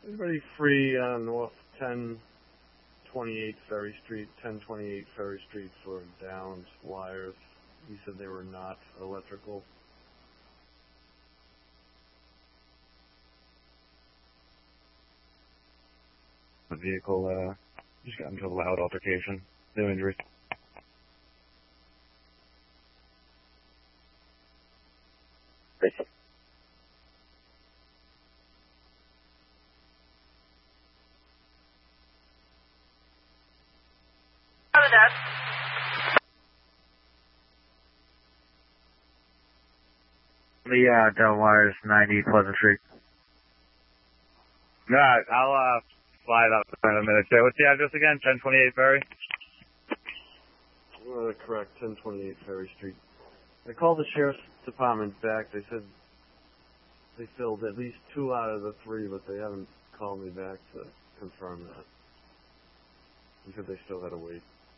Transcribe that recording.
Anybody free on North 1028 Ferry Street, 1028 Ferry Street for downed wires? He said they were not electrical. The vehicle just got into a loud altercation. No injuries. The down wires 90 Pleasant Street. Alright, I'll slide up in a minute. So what's the address again? 1028 Ferry? Correct, 1028 Ferry Street. I called the sheriff's department back. They said they filled at least 2 out of the 3, but they haven't called me back to confirm that. They said they still had to wait.